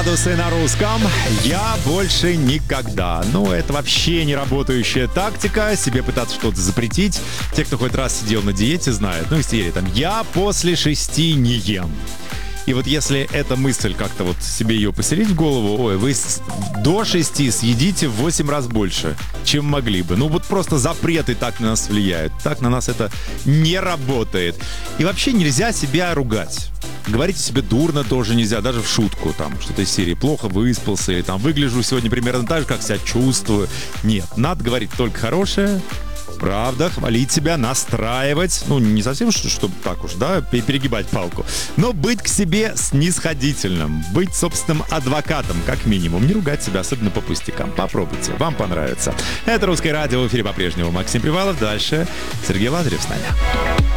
градусы на русском. Я больше никогда. Ну, это вообще не работающая тактика. Себе пытаться что-то запретить. Те, кто хоть раз сидел на диете, знают. Ну, из серии там «Я после 6 не ем». И вот если эта мысль как-то вот себе ее поселить в голову, ой, вы до 6 съедите в 8 раз больше, чем могли бы. Ну вот просто запреты так на нас влияют. Так на нас это не работает. И вообще нельзя себя ругать. Говорить о себе дурно тоже нельзя, даже в шутку. Там что-то из серии «плохо выспался» или там «выгляжу сегодня примерно так же, как себя чувствую». Нет, надо говорить только хорошее. Правда, хвалить себя, настраивать. Ну, не совсем, чтобы так уж, да, перегибать палку. Но быть к себе снисходительным. Быть собственным адвокатом, как минимум. Не ругать себя, особенно по пустякам. Попробуйте, вам понравится. Это «Русское радио». В эфире по-прежнему Максим Привалов. Дальше Сергей Лазарев с нами.